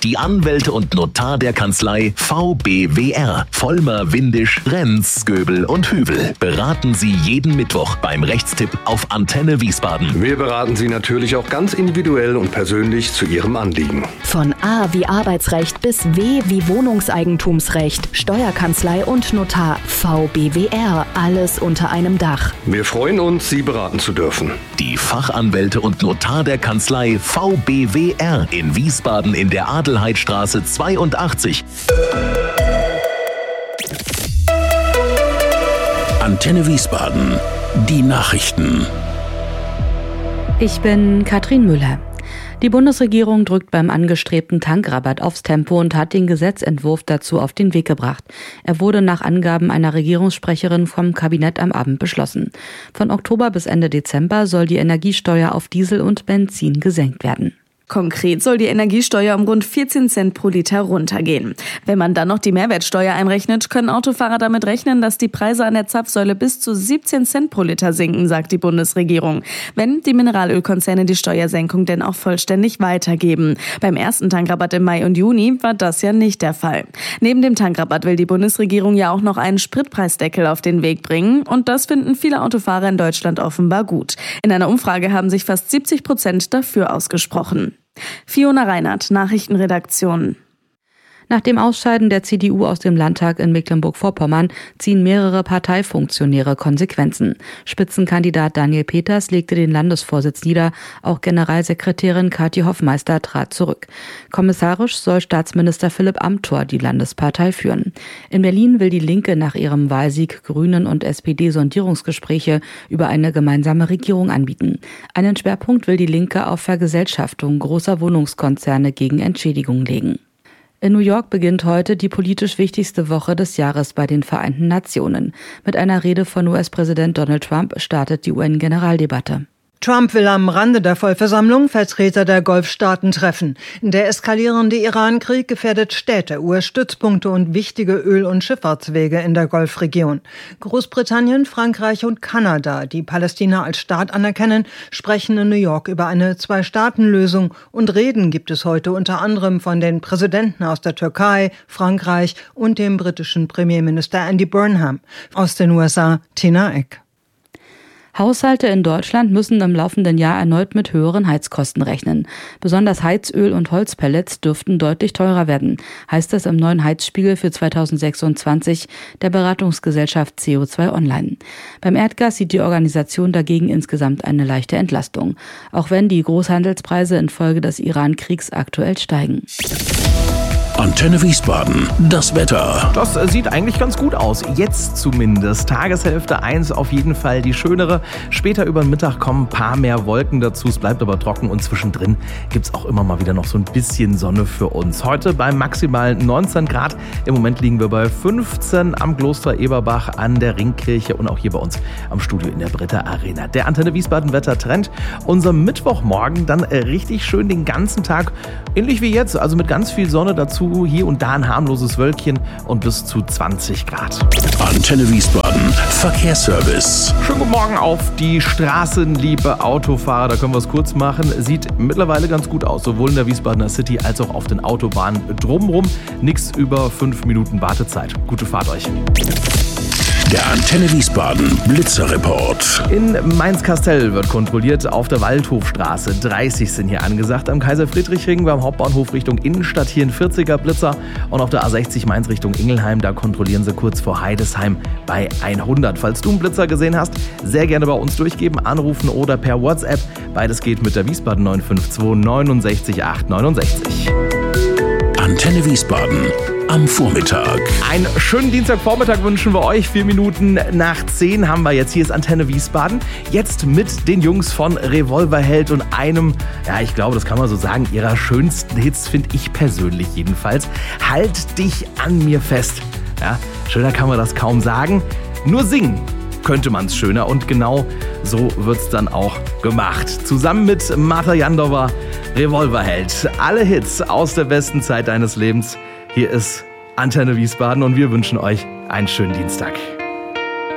Die Anwälte und Notar der Kanzlei VBWR. Vollmer, Windisch, Renz, Göbel und Hüvel beraten Sie jeden Mittwoch beim Rechtstipp auf Antenne Wiesbaden. Wir beraten Sie natürlich auch ganz individuell und persönlich zu Ihrem Anliegen. Von A wie Arbeitsrecht bis W wie Wohnungseigentumsrecht, Steuerkanzlei und Notar. VBWR. Alles unter einem Dach. Wir freuen uns, Sie beraten zu dürfen. Die Fachanwälte und Notar der Kanzlei VBWR in Wiesbaden in der Adelheidstraße 82. Antenne Wiesbaden. Die Nachrichten. Ich bin Katrin Müller. Die Bundesregierung drückt beim angestrebten Tankrabatt aufs Tempo und hat den Gesetzentwurf dazu auf den Weg gebracht. Er wurde nach Angaben einer Regierungssprecherin vom Kabinett am Abend beschlossen. Von Oktober bis Ende Dezember soll die Energiesteuer auf Diesel und Benzin gesenkt werden. Konkret soll die Energiesteuer um rund 14 Cent pro Liter runtergehen. Wenn man dann noch die Mehrwertsteuer einrechnet, können Autofahrer damit rechnen, dass die Preise an der Zapfsäule bis zu 17 Cent pro Liter sinken, sagt die Bundesregierung. Wenn die Mineralölkonzerne die Steuersenkung denn auch vollständig weitergeben. Beim ersten Tankrabatt im Mai und Juni war das ja nicht der Fall. Neben dem Tankrabatt will die Bundesregierung ja auch noch einen Spritpreisdeckel auf den Weg bringen. Und das finden viele Autofahrer in Deutschland offenbar gut. In einer Umfrage haben sich fast 70% dafür ausgesprochen. Fiona Reinhardt, Nachrichtenredaktion. Nach dem Ausscheiden der CDU aus dem Landtag in Mecklenburg-Vorpommern ziehen mehrere Parteifunktionäre Konsequenzen. Spitzenkandidat Daniel Peters legte den Landesvorsitz nieder, auch Generalsekretärin Kathi Hoffmeister trat zurück. Kommissarisch soll Staatsminister Philipp Amthor die Landespartei führen. In Berlin will die Linke nach ihrem Wahlsieg Grünen und SPD Sondierungsgespräche über eine gemeinsame Regierung anbieten. Einen Schwerpunkt will die Linke auf Vergesellschaftung großer Wohnungskonzerne gegen Entschädigung legen. In New York beginnt heute die politisch wichtigste Woche des Jahres bei den Vereinten Nationen. Mit einer Rede von US-Präsident Donald Trump startet die UN-Generaldebatte. Trump will am Rande der Vollversammlung Vertreter der Golfstaaten treffen. Der eskalierende Iran-Krieg gefährdet Städte, US-Stützpunkte und wichtige Öl- und Schifffahrtswege in der Golfregion. Großbritannien, Frankreich und Kanada, die Palästina als Staat anerkennen, sprechen in New York über eine Zwei-Staaten-Lösung. Und Reden gibt es heute unter anderem von den Präsidenten aus der Türkei, Frankreich und dem britischen Premierminister Andy Burnham. Aus den USA, Tina Eck. Haushalte in Deutschland müssen im laufenden Jahr erneut mit höheren Heizkosten rechnen. Besonders Heizöl und Holzpellets dürften deutlich teurer werden, heißt es im neuen Heizspiegel für 2026 der Beratungsgesellschaft CO2 Online. Beim Erdgas sieht die Organisation dagegen insgesamt eine leichte Entlastung, auch wenn die Großhandelspreise infolge des Iran-Kriegs aktuell steigen. Antenne Wiesbaden, das Wetter. Das sieht eigentlich ganz gut aus, jetzt zumindest. Tageshälfte 1 auf jeden Fall die schönere. Später über den Mittag kommen ein paar mehr Wolken dazu, es bleibt aber trocken und zwischendrin gibt es auch immer mal wieder noch so ein bisschen Sonne für uns. Heute bei maximal 19 Grad, im Moment liegen wir bei 15 am Kloster Eberbach, an der Ringkirche und auch hier bei uns am Studio in der Britta Arena. Der Antenne Wiesbaden Wettertrend, unser Mittwochmorgen dann richtig schön den ganzen Tag, ähnlich wie jetzt, also mit ganz viel Sonne dazu. Hier und da ein harmloses Wölkchen und bis zu 20 Grad. Antenne Wiesbaden, Verkehrsservice. Schönen guten Morgen auf die Straßen, liebe Autofahrer. Da können wir es kurz machen. Sieht mittlerweile ganz gut aus, sowohl in der Wiesbadener City als auch auf den Autobahnen drumherum. Nichts über 5 Minuten Wartezeit. Gute Fahrt euch. Der Antenne Wiesbaden Blitzerreport. In Mainz-Kastell wird kontrolliert auf der Waldhofstraße. 30 sind hier angesagt. Am Kaiser-Friedrich-Ring beim Hauptbahnhof Richtung Innenstadt hier ein 40er Blitzer. Und auf der A60 Mainz Richtung Ingelheim, da kontrollieren sie kurz vor Heidesheim bei 100. Falls du einen Blitzer gesehen hast, sehr gerne bei uns durchgeben, anrufen oder per WhatsApp. Beides geht mit der Wiesbaden 952 69 869. Antenne Wiesbaden am Vormittag. Einen schönen Dienstagvormittag wünschen wir euch. 4 Minuten nach 10 haben wir jetzt. Hier ist Antenne Wiesbaden. Jetzt mit den Jungs von Revolverheld und einem, ja, ich glaube, das kann man so sagen, ihrer schönsten Hits, finde ich persönlich jedenfalls. Halt dich an mir fest. Ja, schöner kann man das kaum sagen. Nur singen könnte man es schöner und genau so wird es dann auch gemacht. Zusammen mit Marta Jandova, Revolverheld. Alle Hits aus der besten Zeit deines Lebens. Hier ist Antenne Wiesbaden und wir wünschen euch einen schönen Dienstag.